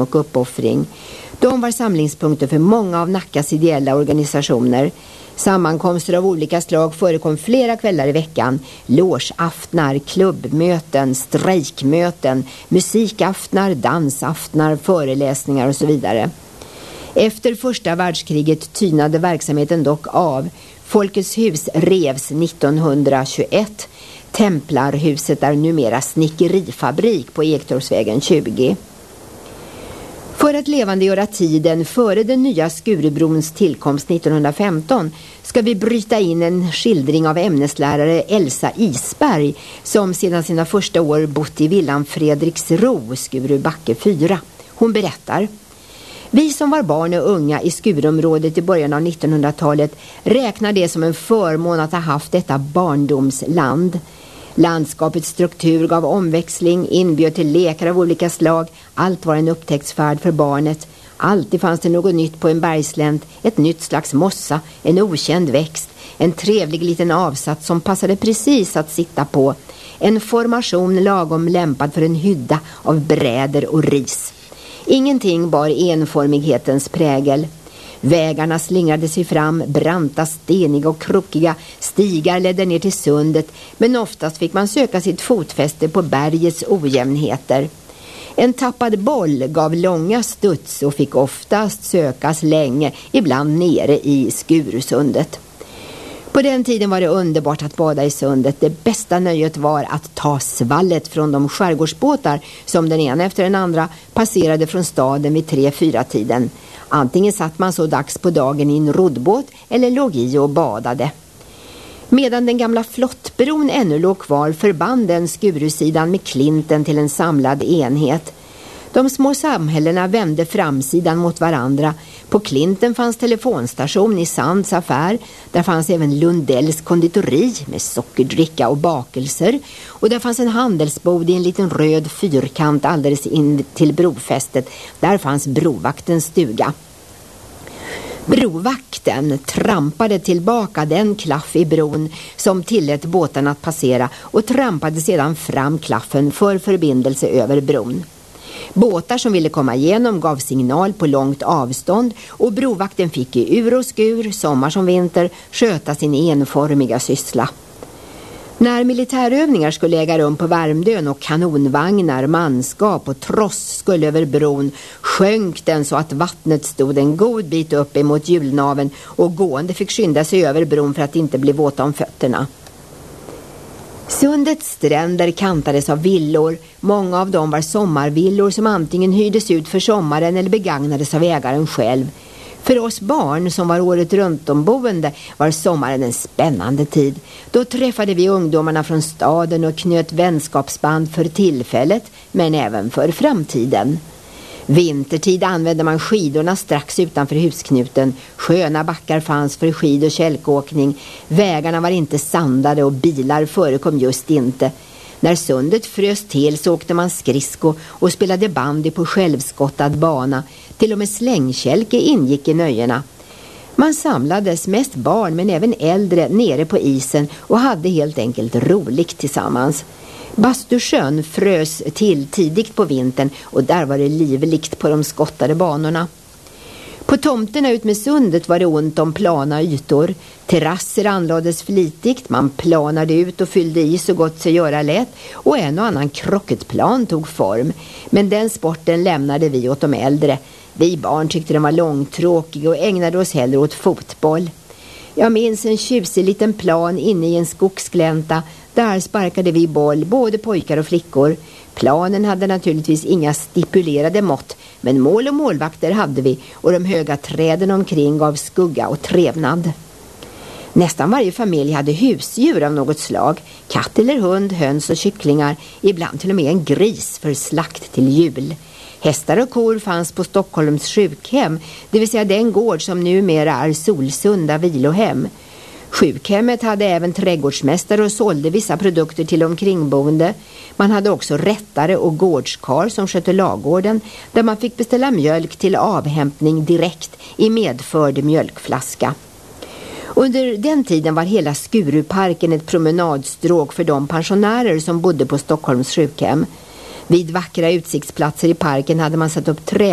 och uppoffring. De var samlingspunkter för många av Nackas ideella organisationer. Sammankomster av olika slag förekom flera kvällar i veckan. Logeaftnar, klubbmöten, strejkmöten, musikaftnar, dansaftnar, föreläsningar och så vidare. Efter första världskriget tynade verksamheten dock av. Folkets hus revs 1921. Templarhuset är numera snickerifabrik på Ektorpsvägen 20. För att levandegöra tiden före den nya Skurubrons tillkomst 1915 ska vi bryta in en skildring av ämneslärare Elsa Isberg som sedan sina första år bott i villan Fredriksro, Skurubacke 4. Hon berättar: vi som var barn och unga i Skurumrådet i början av 1900-talet räknar det som en förmån att ha haft detta barndomsland. Landskapets struktur gav omväxling, inbjöd till lekar av olika slag. Allt var en upptäcktsfärd för barnet. Alltid fanns det något nytt på en bergslänt, ett nytt slags mossa, en okänd växt, en trevlig liten avsats som passade precis att sitta på. En formation lagom lämpad för en hydda av bräder och ris. Ingenting bar enformighetens prägel. Vägarna slingrade sig fram, branta, steniga och krokiga. Stigar ledde ner till sundet, men oftast fick man söka sitt fotfäste på bergets ojämnheter. En tappad boll gav långa studs och fick oftast sökas länge, ibland nere i Skurusundet. På den tiden var det underbart att bada i sundet. Det bästa nöjet var att ta svallet från de skärgårdsbåtar som den ena efter den andra passerade från staden vid 3-4-tiden. Antingen satt man så dags på dagen i en roddbåt eller låg i och badade. Medan den gamla flottbron ännu låg kvar förband den Skurusidan med Klinten till en samlad enhet. De små samhällena vände framsidan mot varandra. På Klinten fanns telefonstation i Sands affär. Där fanns även Lundells konditori med sockerdricka och bakelser. Och där fanns en handelsbod i en liten röd fyrkant alldeles in till brofästet. Där fanns brovaktens stuga. Brovakten trampade tillbaka den klaff i bron som tillät båtarna att passera och trampade sedan fram klaffen för förbindelse över bron. Båtar som ville komma igenom gav signal på långt avstånd och brovakten fick i ur och skur, sommar som vinter, sköta sin enformiga syssla. När militärövningar skulle äga rum på Värmdön och kanonvagnar, manskap och tross skulle över bron sjönk den så att vattnet stod en god bit upp emot hjulnaven och gående fick skynda sig över bron för att inte bli våta om fötterna. Sundets stränder kantades av villor. Många av dem var sommarvillor som antingen hyrdes ut för sommaren eller begagnades av ägaren själv. För oss barn som var året runt omboende var sommaren en spännande tid. Då träffade vi ungdomarna från staden och knöt vänskapsband för tillfället men även för framtiden. Vintertid använde man skidorna strax utanför husknuten. Sköna backar fanns för skid- och kälkåkning. Vägarna var inte sandade och bilar förekom just inte. När sundet frös till så åkte man skridsko och spelade bandy på självskottad bana. Till och med slängkälke ingick i nöjerna. Man samlades, mest barn men även äldre, nere på isen och hade helt enkelt roligt tillsammans. Bastusjön frös till tidigt på vintern och där var det livligt på de skottade banorna. På tomterna ut med sundet var det ont om plana ytor. Terrasser anlades flitigt, man planade ut och fyllde i så gott sig göra lätt och en och annan krocketplan tog form. Men den sporten lämnade vi åt de äldre. Vi barn tyckte den var långtråkig och ägnade oss hellre åt fotboll. Jag minns en tjusig liten plan inne i en skogsglänta. Där sparkade vi boll, både pojkar och flickor. Planen hade naturligtvis inga stipulerade mått, men mål och målvakter hade vi och de höga träden omkring gav skugga och trevnad. Nästan varje familj hade husdjur av något slag. Katt eller hund, höns och kycklingar, ibland till och med en gris för slakt till jul. Hästar och kor fanns på Stockholms sjukhem, det vill säga den gård som numera är Solsunda vilohem. Sjukhemmet hade även trädgårdsmästare och sålde vissa produkter till omkringboende. Man hade också rättare och gårdskar som skötte lagården där man fick beställa mjölk till avhämtning direkt i medförd mjölkflaska. Under den tiden var hela Skuruparken ett promenadstråk för de pensionärer som bodde på Stockholms sjukhem. Vid vackra utsiktsplatser i parken hade man satt upp